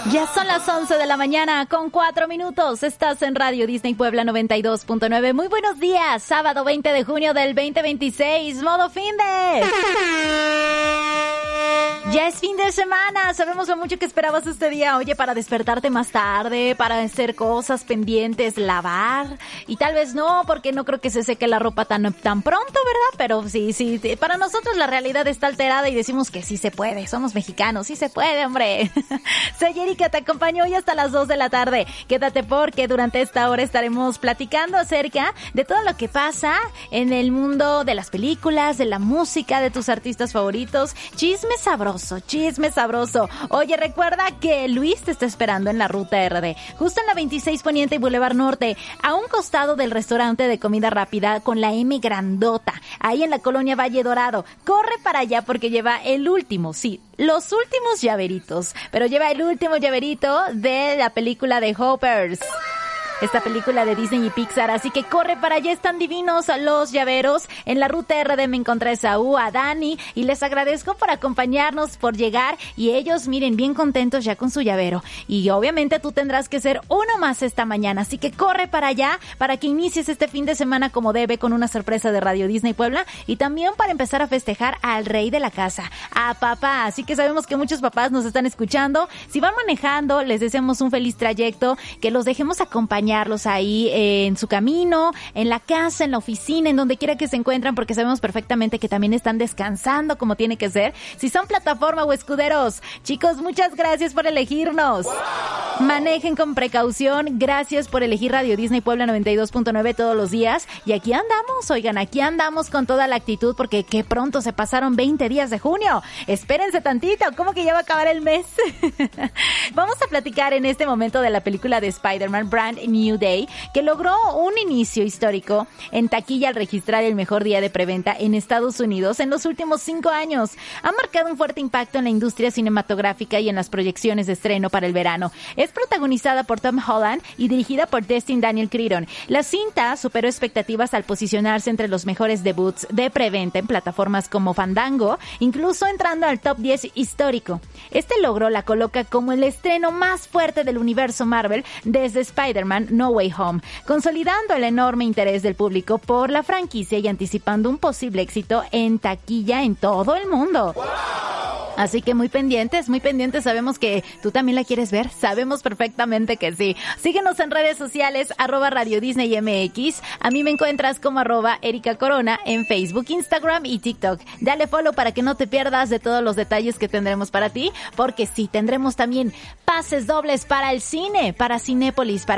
Ya son las 11 de la mañana con 4 minutos. Estás en Radio Disney Puebla 92.9. Muy buenos días. Sábado 20 de junio del 2026. Modo fin de... Ya es fin de semana. Sabemos lo mucho que esperabas este día. Oye, para despertarte más tarde, para hacer cosas pendientes, lavar. Y tal vez no, porque no creo que se seque la ropa tan pronto, ¿verdad? Pero sí. Para nosotros la realidad está alterada y decimos que sí se puede. Somos mexicanos. Sí se puede, hombre. Soy Erika, te acompaño hoy hasta las 2 de la tarde. Quédate porque durante esta hora estaremos platicando acerca de todo lo que pasa en el mundo de las películas, de la música, de tus artistas favoritos. Chisme sabroso. Oye, recuerda que Luis te está esperando en la ruta RD, justo en la 26 Poniente y Boulevard Norte, a un costado del restaurante de comida rápida con la M grandota, ahí en la colonia Valle Dorado. Corre para allá porque lleva el último, los últimos llaveritos, pero lleva el último llaverito de la película de Hoppers. Esta película de Disney y Pixar, así que corre para allá, están divinos los llaveros. En la ruta RD me encontré a Saúl, a Dani, y les agradezco por acompañarnos, por llegar, y ellos, miren, bien contentos ya con su llavero. Y obviamente tú tendrás que ser uno más esta mañana, así que corre para allá, para que inicies este fin de semana como debe, con una sorpresa de Radio Disney Puebla, y también para empezar a festejar al rey de la casa, a papá. Así que sabemos que muchos papás nos están escuchando. Si van manejando, les deseamos un feliz trayecto, que los dejemos acompañarlos ahí en su camino, en la casa, en la oficina, en donde quiera que se encuentran, porque sabemos perfectamente que también están descansando como tiene que ser. Si son plataforma o escuderos, chicos, muchas gracias por elegirnos. ¡Wow! Manejen con precaución. Gracias por elegir Radio Disney Puebla 92.9 todos los días. Y aquí andamos, oigan, aquí andamos con toda la actitud, porque qué pronto se pasaron 20 días de junio. Espérense tantito, ¿cómo que ya va a acabar el mes? Vamos a platicar en este momento de la película de Spider-Man Brand New Day, que logró un inicio histórico en taquilla al registrar el mejor día de preventa en Estados Unidos en los últimos 5 años. Ha marcado un fuerte impacto en la industria cinematográfica y en las proyecciones de estreno para el verano. Es protagonizada por Tom Holland y dirigida por Destin Daniel Cretton. La cinta superó expectativas al posicionarse entre los mejores debuts de preventa en plataformas como Fandango, incluso entrando al top 10 histórico. Este logro la coloca como el estreno más fuerte del universo Marvel desde Spider-Man No Way Home, consolidando el enorme interés del público por la franquicia y anticipando un posible éxito en taquilla en todo el mundo. ¡Wow! Así que muy pendientes, sabemos que tú también la quieres ver, sabemos perfectamente que sí. Síguenos en redes sociales, @Radio Disney MX. A mí me encuentras como @Erika Corona en Facebook, Instagram y TikTok. Dale follow para que no te pierdas de todos los detalles que tendremos para ti, porque sí, tendremos también pases dobles para el cine, para Cinépolis, para